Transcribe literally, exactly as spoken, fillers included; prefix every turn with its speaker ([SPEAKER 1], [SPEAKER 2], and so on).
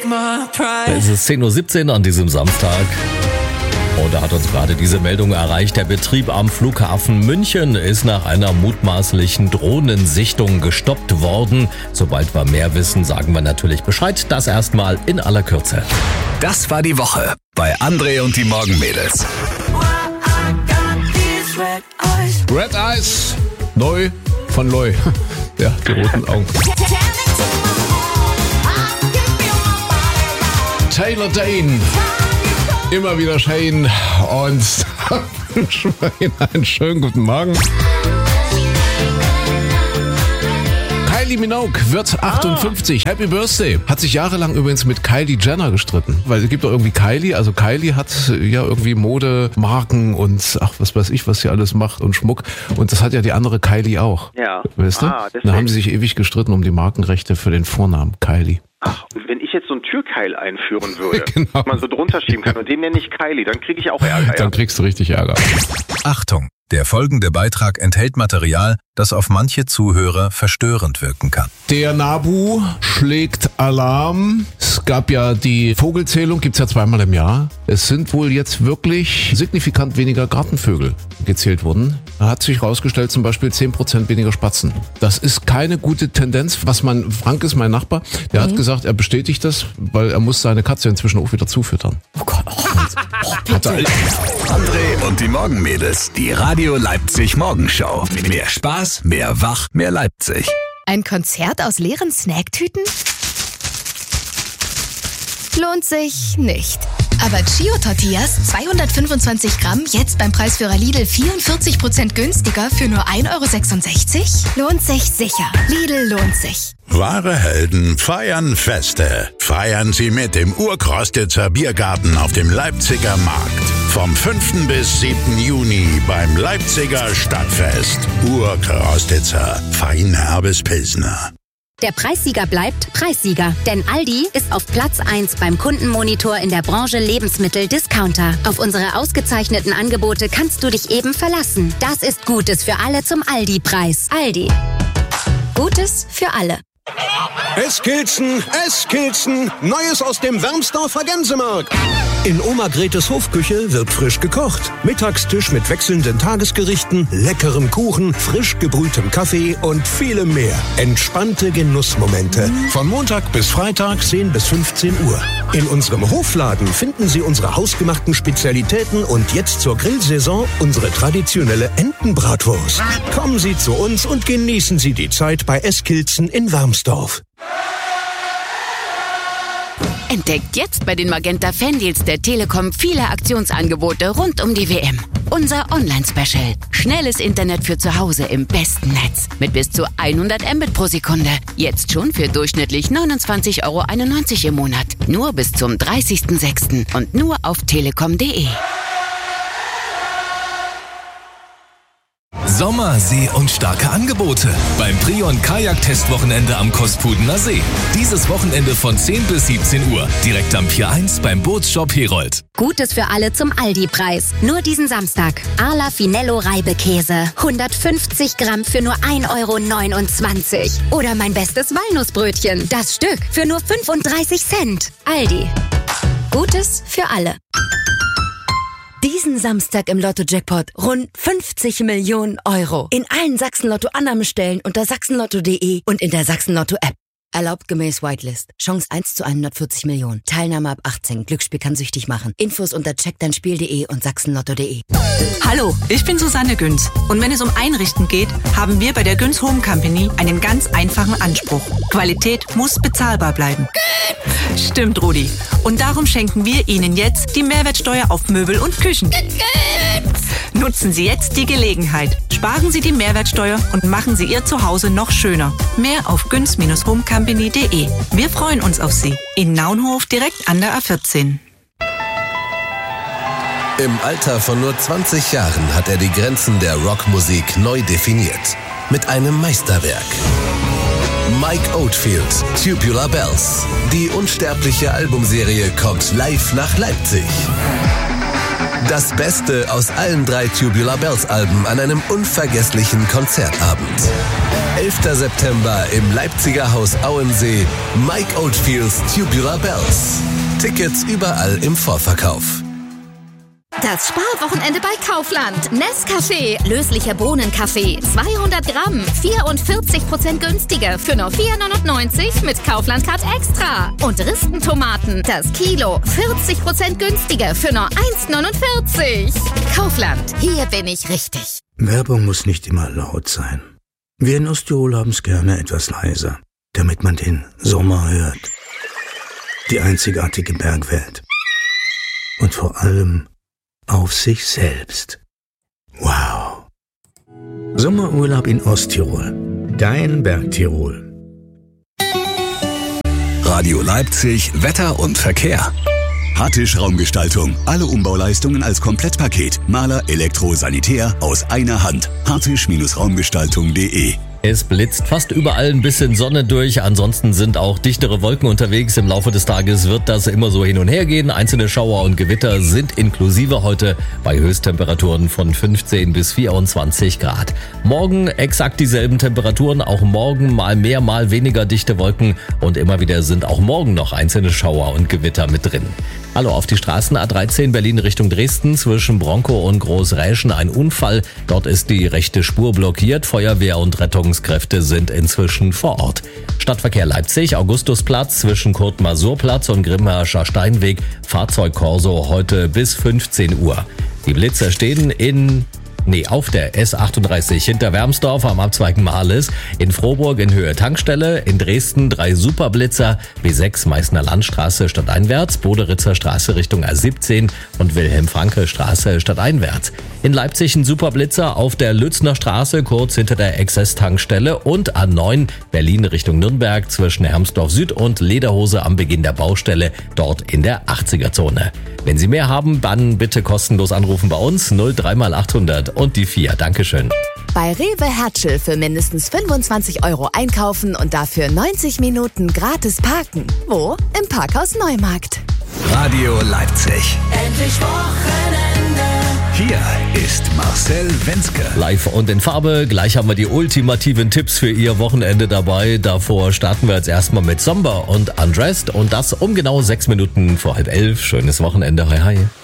[SPEAKER 1] Es ist zehn Uhr siebzehn an diesem Samstag. Und da hat uns gerade diese Meldung erreicht. Der Betrieb am Flughafen München ist nach einer mutmaßlichen Drohnensichtung gestoppt worden. Sobald wir mehr wissen, sagen wir natürlich Bescheid. Das erstmal in aller Kürze.
[SPEAKER 2] Das war die Woche bei André und die Morgenmädels.
[SPEAKER 3] Red Eyes, neu von Loy. Ja, die roten Augen. Taylor Dane. Immer wieder Shane und einen schönen guten Morgen. Kylie Minogue wird achtundfünfzig. Happy Birthday. Hat sich jahrelang übrigens mit Kylie Jenner gestritten. Weil es gibt doch irgendwie Kylie. Also Kylie hat ja irgendwie Modemarken und ach, was weiß ich, was sie alles macht und Schmuck. Und das hat ja die andere Kylie auch.
[SPEAKER 4] Ja.
[SPEAKER 3] Weißt du?
[SPEAKER 4] Ah,
[SPEAKER 3] da haben sie sich ewig gestritten um die Markenrechte für den Vornamen Kylie.
[SPEAKER 4] Ach, und wenn ich jetzt so einen Türkeil einführen würde,
[SPEAKER 3] genau,
[SPEAKER 4] was man so drunter schieben kann und den nenne ich Kylie, dann kriege ich auch Ärger.
[SPEAKER 3] Dann kriegst du richtig Ärger.
[SPEAKER 2] Achtung, der folgende Beitrag enthält Material, das auf manche Zuhörer verstörend wirken kann.
[SPEAKER 3] Der NABU schlägt Alarm. Es gab ja die Vogelzählung, gibt's ja zweimal im Jahr. Es sind wohl jetzt wirklich signifikant weniger Gartenvögel gezählt worden. Da hat sich herausgestellt, zum Beispiel zehn Prozent weniger Spatzen. Das ist keine gute Tendenz. Was man, Frank ist mein Nachbar, der mhm. hat gesagt, er bestätigt das, weil er muss seine Katze inzwischen auch wieder zufüttern. Oh Gott. Oh, bitte.
[SPEAKER 2] André und die Morgenmädels, die Radio Leipzig Morgenshow. Mehr Spaß, mehr Wach, mehr Leipzig.
[SPEAKER 5] Ein Konzert aus leeren Snacktüten? Lohnt sich nicht. Aber Chio-Tortillas, zweihundertfünfundzwanzig Gramm, jetzt beim Preisführer Lidl vierundvierzig Prozent günstiger für nur ein Euro sechsundsechzig? Lohnt sich sicher. Lidl lohnt sich.
[SPEAKER 6] Wahre Helden feiern Feste. Feiern Sie mit im Urkrostitzer Biergarten auf dem Leipziger Markt. Vom fünften bis siebten Juni beim Leipziger Stadtfest. Urkrostitzer, feinherbes Pilsner.
[SPEAKER 7] Der Preissieger bleibt Preissieger, denn Aldi ist auf Platz eins beim Kundenmonitor in der Branche Lebensmittel-Discounter. Auf unsere ausgezeichneten Angebote kannst du dich eben verlassen. Das ist Gutes für alle zum Aldi-Preis. Aldi. Gutes für alle.
[SPEAKER 8] Eskilzen, Eskilzen, Neues aus dem Wermsdorfer Gänsemarkt. In Oma Gretes Hofküche wird frisch gekocht. Mittagstisch mit wechselnden Tagesgerichten, leckerem Kuchen, frisch gebrühtem Kaffee und vielem mehr. Entspannte Genussmomente. Von Montag bis Freitag zehn bis fünfzehn Uhr. In unserem Hofladen finden Sie unsere hausgemachten Spezialitäten und jetzt zur Grillsaison unsere traditionelle Entenbratwurst. Kommen Sie zu uns und genießen Sie die Zeit bei Eskilzen in Wermsdorf.
[SPEAKER 9] Entdeckt jetzt bei den Magenta Fandeals der Telekom viele Aktionsangebote rund um die W M. Unser Online-Special. Schnelles Internet für zu Hause im besten Netz. Mit bis zu hundert Mbit pro Sekunde. Jetzt schon für durchschnittlich neunundzwanzig Euro einundneunzig im Monat. Nur bis zum dreißigsten sechsten und nur auf telekom punkt de.
[SPEAKER 2] Sommer, See und starke Angebote beim Prion Kajak-Testwochenende am Kospudener See. Dieses Wochenende von zehn bis siebzehn Uhr. Direkt am Pier eins beim Bootsshop Herold.
[SPEAKER 7] Gutes für alle zum Aldi-Preis. Nur diesen Samstag. Arla Finello Reibekäse. hundertfünfzig Gramm für nur ein Euro neunundzwanzig. Oder mein bestes Walnussbrötchen. Das Stück für nur fünfunddreißig Cent. Aldi. Gutes für alle. Diesen Samstag im Lotto-Jackpot rund fünfzig Millionen Euro. In allen Sachsen-Lotto-Annahmestellen unter sachsenlotto punkt de und in der Sachsen-Lotto-App. Erlaubt gemäß Whitelist. Chance eins zu hundertvierzig Millionen. Teilnahme ab achtzehn. Glücksspiel kann süchtig machen. Infos unter check dein spiel punkt de und sachsenlotto punkt de.
[SPEAKER 10] Hallo, ich bin Susanne Günz. Und wenn es um Einrichten geht, haben wir bei der Günz Home Company einen ganz einfachen Anspruch. Qualität muss bezahlbar bleiben. Stimmt, Rudi. Und darum schenken wir Ihnen jetzt die Mehrwertsteuer auf Möbel und Küchen. Nutzen Sie jetzt die Gelegenheit. Sparen Sie die Mehrwertsteuer und machen Sie Ihr Zuhause noch schöner. Mehr auf günz Bindestrich homecompany punkt de. Wir freuen uns auf Sie. In Naunhof direkt an der A vierzehn.
[SPEAKER 11] Im Alter von nur zwanzig Jahren hat er die Grenzen der Rockmusik neu definiert. Mit einem Meisterwerk. Mike Oldfield, Tubular Bells. Die unsterbliche Albumserie kommt live nach Leipzig. Das Beste aus allen drei Tubular Bells Alben an einem unvergesslichen Konzertabend. elfter September im Leipziger Haus Auensee. Mike Oldfields Tubular Bells. Tickets überall im Vorverkauf.
[SPEAKER 5] Das Sparwochenende bei Kaufland. Nescafé, löslicher Bohnenkaffee, zweihundert Gramm, vierundvierzig Prozent günstiger für nur vier neunundneunzig mit Kaufland Card Extra. Und Ristentomaten, das Kilo, vierzig Prozent günstiger für nur eins neunundvierzig. Kaufland, hier bin ich richtig.
[SPEAKER 12] Werbung muss nicht immer laut sein. Wir in Osttirol haben es gerne etwas leiser, damit man den Sommer hört. Die einzigartige Bergwelt. Und vor allem auf sich selbst. Wow. Sommerurlaub in Osttirol. Dein Bergtirol.
[SPEAKER 2] Radio Leipzig, Wetter und Verkehr. Hattisch Raumgestaltung. Alle Umbauleistungen als Komplettpaket. Maler, Elektro, Sanitär aus einer Hand. hattisch Raumgestaltung punkt de.
[SPEAKER 1] Es blitzt fast überall ein bisschen Sonne durch, ansonsten sind auch dichtere Wolken unterwegs. Im Laufe des Tages wird das immer so hin und her gehen. Einzelne Schauer und Gewitter sind inklusive heute bei Höchsttemperaturen von fünfzehn bis vierundzwanzig Grad. Morgen exakt dieselben Temperaturen, auch morgen mal mehr, mal weniger dichte Wolken und immer wieder sind auch morgen noch einzelne Schauer und Gewitter mit drin. Hallo, auf die Straßen A dreizehn Berlin Richtung Dresden zwischen Bronkow und Großräschen ein Unfall. Dort ist die rechte Spur blockiert. Feuerwehr und Rettungskräfte sind inzwischen vor Ort. Stadtverkehr Leipzig, Augustusplatz zwischen Kurt-Masur-Platz und Grimmaischer Steinweg. Fahrzeugkorso heute bis fünfzehn Uhr. Die Blitzer stehen in... Nee, auf der S achtunddreißig hinter Wermsdorf am Abzweig Marlis, in Frohburg in Höhe Tankstelle, in Dresden drei Superblitzer, B sechs Meißner Landstraße stadteinwärts, Boderitzer Straße Richtung A siebzehn und Wilhelm-Franke-Straße stadteinwärts. In Leipzig ein Superblitzer auf der Lützner Straße kurz hinter der Exzess-Tankstelle und A neun Berlin Richtung Nürnberg zwischen Hermsdorf Süd und Lederhose am Beginn der Baustelle, dort in der achtziger-Zone. Wenn Sie mehr haben, dann bitte kostenlos anrufen bei uns null drei mal achthundert und die vier. Dankeschön.
[SPEAKER 13] Bei Rewe Hertschel für mindestens fünfundzwanzig Euro einkaufen und dafür neunzig Minuten gratis parken. Wo? Im Parkhaus Neumarkt.
[SPEAKER 2] Radio Leipzig.
[SPEAKER 14] Endlich Wochenende.
[SPEAKER 2] Hier ist Marcel Wenzke.
[SPEAKER 1] Live und in Farbe. Gleich haben wir die ultimativen Tipps für Ihr Wochenende dabei. Davor starten wir jetzt erstmal mit Somber und Undressed und das um genau sechs Minuten vor halb elf. Schönes Wochenende. Hi, hi.